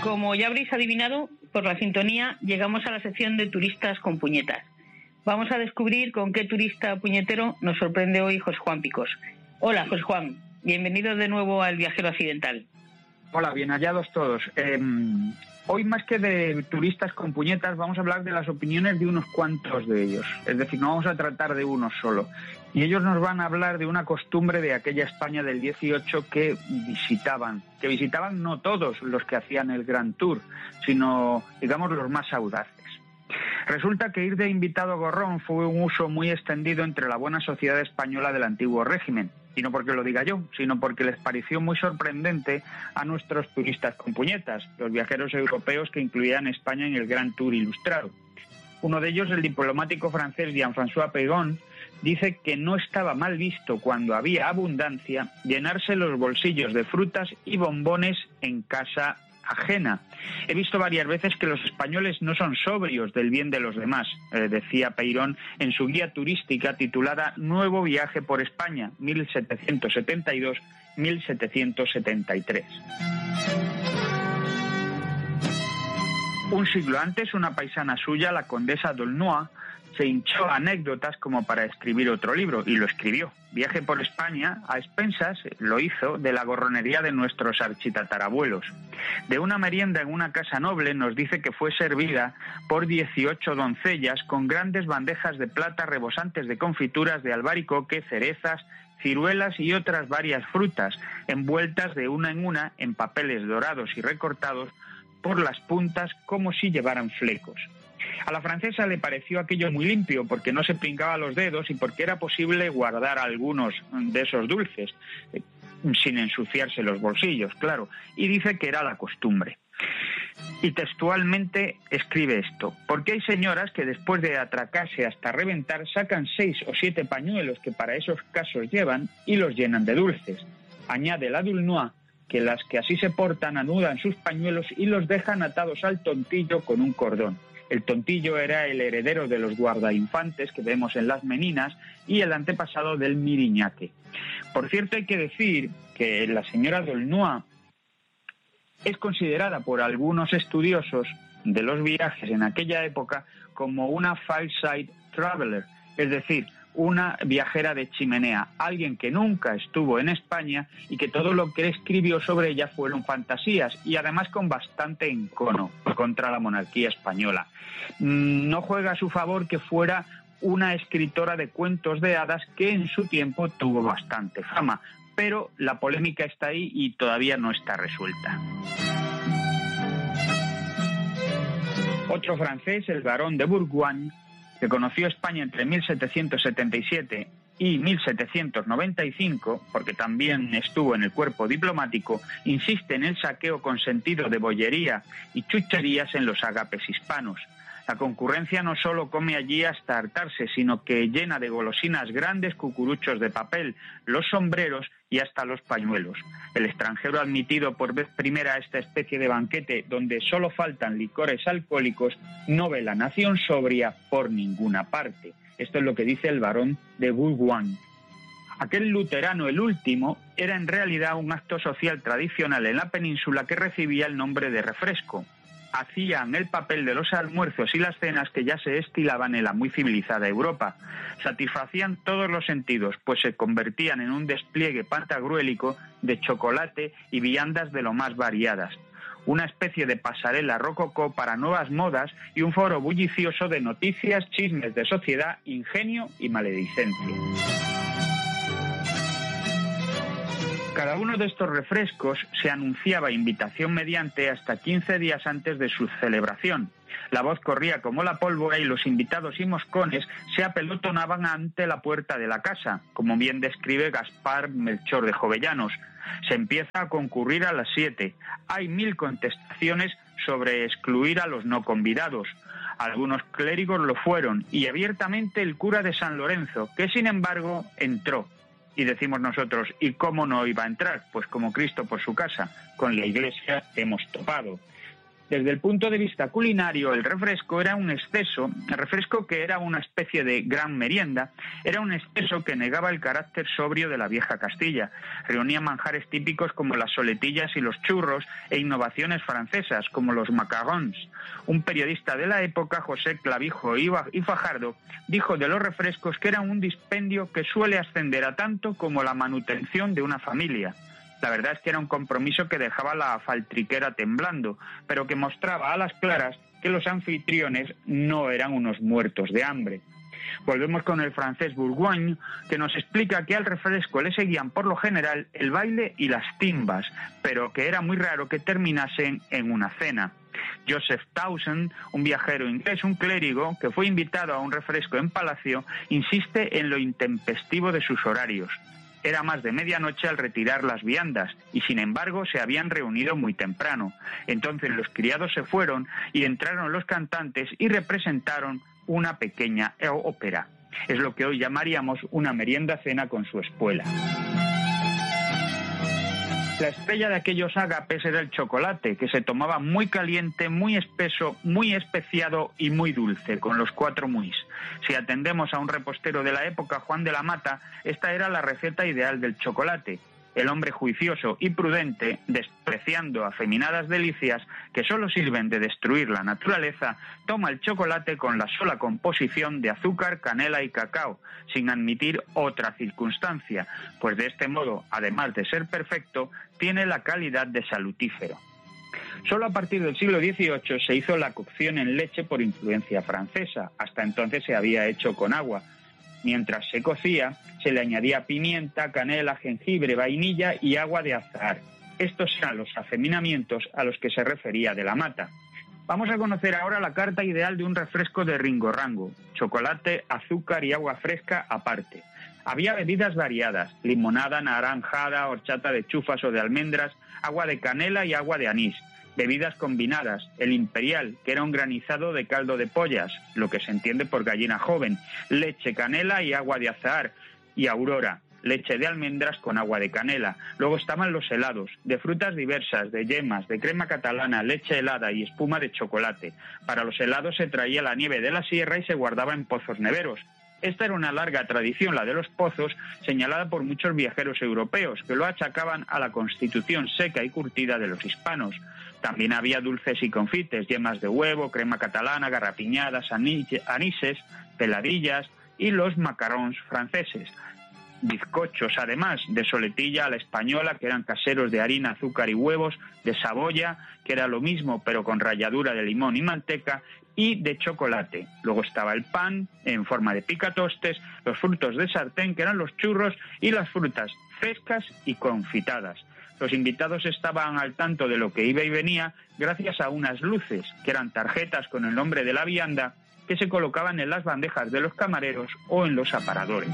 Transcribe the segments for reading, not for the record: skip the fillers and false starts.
Como ya habréis adivinado, por la sintonía llegamos a la sección de turistas con puñetas. Vamos a descubrir con qué turista puñetero nos sorprende hoy José Juan Picos. Hola, José Juan. Bienvenido de nuevo al Viajero Accidental. Hola, bien hallados todos. Hoy, más que de turistas con puñetas, vamos a hablar de las opiniones de unos cuantos de ellos. Es decir, no vamos a tratar de uno solo. Y ellos nos van a hablar de una costumbre de aquella España del 18 que visitaban no todos los que hacían el Gran Tour, sino, digamos, los más audaces. Resulta que ir de invitado a gorrón fue un uso muy extendido entre la buena sociedad española del antiguo régimen, y no porque lo diga yo, sino porque les pareció muy sorprendente a nuestros turistas con puñetas, los viajeros europeos que incluían España en el Gran Tour ilustrado. Uno de ellos, el diplomático francés Jean-François Peyron, dice que no estaba mal visto cuando había abundancia llenarse los bolsillos de frutas y bombones en casa ajena. He visto varias veces que los españoles no son sobrios del bien de los demás, decía Peyron en su guía turística titulada Nuevo viaje por España, 1772-1773. Un siglo antes, una paisana suya, la condesa d'Aulnois, se hinchó anécdotas como para escribir otro libro, y lo escribió. Viaje por España, a expensas, lo hizo, de la gorronería de nuestros architatarabuelos. De una merienda en una casa noble nos dice que fue servida por 18 doncellas con grandes bandejas de plata rebosantes de confituras de albaricoque, cerezas, ciruelas y otras varias frutas, envueltas de una en papeles dorados y recortados por las puntas como si llevaran flecos. A la francesa le pareció aquello muy limpio porque no se pringaba los dedos y porque era posible guardar algunos de esos dulces sin ensuciarse los bolsillos, claro, y dice que era la costumbre. Y textualmente escribe esto: porque hay señoras que después de atracarse hasta reventar sacan 6 o 7 pañuelos que para esos casos llevan y los llenan de dulces. Añade la d'Aulnois que las que así se portan anudan sus pañuelos y los dejan atados al tontillo con un cordón. El tontillo era el heredero de los guardainfantes que vemos en las meninas y el antepasado del miriñaque. Por cierto, hay que decir que la señora d'Aulnois es considerada por algunos estudiosos de los viajes en aquella época como una fireside traveler, es decir, una viajera de chimenea, alguien que nunca estuvo en España y que todo lo que escribió sobre ella fueron fantasías y además con bastante encono contra la monarquía española. No juega a su favor que fuera una escritora de cuentos de hadas que en su tiempo tuvo bastante fama, pero la polémica está ahí y todavía no está resuelta. Otro francés, el barón de Bourgogne, que conoció España entre 1777 y 1795, porque también estuvo en el cuerpo diplomático, insiste en el saqueo consentido de bollería y chucherías en los agapes hispanos. La concurrencia no solo come allí hasta hartarse, sino que llena de golosinas grandes cucuruchos de papel, los sombreros y hasta los pañuelos. El extranjero admitido por vez primera a esta especie de banquete, donde solo faltan licores alcohólicos, no ve la nación sobria por ninguna parte. Esto es lo que dice el barón de Bourgogne. Aquel luterano, el último, era en realidad un acto social tradicional en la península que recibía el nombre de refresco. Hacían el papel de los almuerzos y las cenas que ya se estilaban en la muy civilizada Europa. Satisfacían todos los sentidos, pues se convertían en un despliegue pantagruélico de chocolate y viandas de lo más variadas. Una especie de pasarela rococó para nuevas modas y un foro bullicioso de noticias, chismes de sociedad, ingenio y maledicencia. Cada uno de estos refrescos se anunciaba invitación mediante hasta 15 días antes de su celebración. La voz corría como la pólvora y los invitados y moscones se apelotonaban ante la puerta de la casa, como bien describe Gaspar Melchor de Jovellanos. Se empieza a concurrir a las 7. Hay 1000 contestaciones sobre excluir a los no convidados. Algunos clérigos lo fueron y abiertamente el cura de San Lorenzo, que sin embargo entró. Y decimos nosotros, ¿y cómo no iba a entrar? Pues como Cristo por su casa, con la Iglesia hemos topado. Desde el punto de vista culinario, el refresco era un exceso, el refresco, que era una especie de gran merienda, era un exceso que negaba el carácter sobrio de la vieja Castilla. Reunía manjares típicos como las soletillas y los churros e innovaciones francesas como los macarons. Un periodista de la época, José Clavijo y Fajardo, dijo de los refrescos que eran un dispendio que suele ascender a tanto como la manutención de una familia. La verdad es que era un compromiso que dejaba la faltriquera temblando, pero que mostraba a las claras que los anfitriones no eran unos muertos de hambre. Volvemos con el francés Bourgogne, que nos explica que al refresco le seguían por lo general el baile y las timbas, pero que era muy raro que terminasen en una cena. Joseph Townsend, un viajero inglés, un clérigo, que fue invitado a un refresco en Palacio, insiste en lo intempestivo de sus horarios. Era más de medianoche al retirar las viandas y, sin embargo, se habían reunido muy temprano. Entonces los criados se fueron y entraron los cantantes y representaron una pequeña ópera. Es lo que hoy llamaríamos una merienda-cena con su espuela. La estrella de aquellos ágapes era el chocolate, que se tomaba muy caliente, muy espeso, muy especiado y muy dulce, con los 4 muis. Si atendemos a un repostero de la época, Juan de la Mata, esta era la receta ideal del chocolate. El hombre juicioso y prudente, despreciando afeminadas delicias que solo sirven de destruir la naturaleza, toma el chocolate con la sola composición de azúcar, canela y cacao, sin admitir otra circunstancia, pues de este modo, además de ser perfecto, tiene la calidad de salutífero. Solo a partir del siglo XVIII se hizo la cocción en leche por influencia francesa. Hasta entonces se había hecho con agua. Mientras se cocía, se le añadía pimienta, canela, jengibre, vainilla y agua de azahar. Estos eran los afeminamientos a los que se refería de la Mata. Vamos a conocer ahora la carta ideal de un refresco de Ringo Rango: chocolate, azúcar y agua fresca aparte. Había bebidas variadas: limonada, naranjada, horchata de chufas o de almendras, agua de canela y agua de anís. Bebidas combinadas: el imperial, que era un granizado de caldo de pollas, lo que se entiende por gallina joven, leche, canela y agua de azahar, y aurora, leche de almendras con agua de canela. Luego estaban los helados, de frutas diversas, de yemas, de crema catalana, leche helada y espuma de chocolate. Para los helados se traía la nieve de la sierra y se guardaba en pozos neveros. Esta era una larga tradición, la de los pozos, señalada por muchos viajeros europeos, que lo achacaban a la constitución seca y curtida de los hispanos. También había dulces y confites, yemas de huevo, crema catalana, garrapiñadas, anises, peladillas y los macarons franceses. Bizcochos, además, de soletilla a la española, que eran caseros de harina, azúcar y huevos, de saboya, que era lo mismo pero con ralladura de limón y manteca, y de chocolate. Luego estaba el pan en forma de picatostes, los frutos de sartén, que eran los churros, y las frutas frescas y confitadas. Los invitados estaban al tanto de lo que iba y venía gracias a unas luces, que eran tarjetas con el nombre de la vianda, que se colocaban en las bandejas de los camareros o en los aparadores.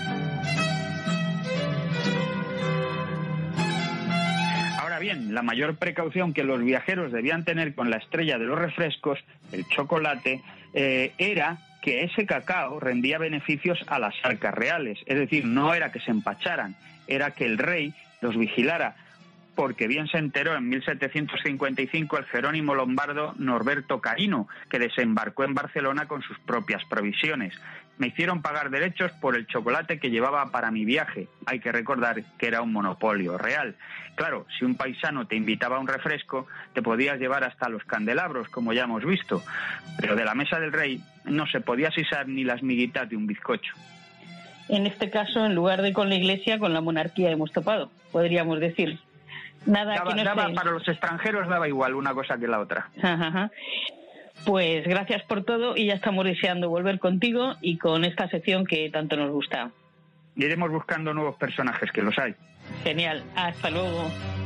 Ahora bien, la mayor precaución que los viajeros debían tener con la estrella de los refrescos, el chocolate, era que ese cacao rendía beneficios a las arcas reales. Es decir, no era que se empacharan, era que el rey los vigilara, porque bien se enteró en 1755 el jerónimo lombardo Norberto Carino, que desembarcó en Barcelona con sus propias provisiones. Me hicieron pagar derechos por el chocolate que llevaba para mi viaje. Hay que recordar que era un monopolio real. Claro, si un paisano te invitaba a un refresco, te podías llevar hasta los candelabros, como ya hemos visto. Pero de la mesa del rey no se podía sisar ni las miguitas de un bizcocho. En este caso, en lugar de con la Iglesia, con la monarquía hemos topado, podríamos decir. Nada, para los extranjeros daba igual una cosa que la otra. Ajá. Pues gracias por todo y ya estamos deseando volver contigo y con esta sección que tanto nos gusta. Iremos buscando nuevos personajes, que los hay. Genial, hasta luego.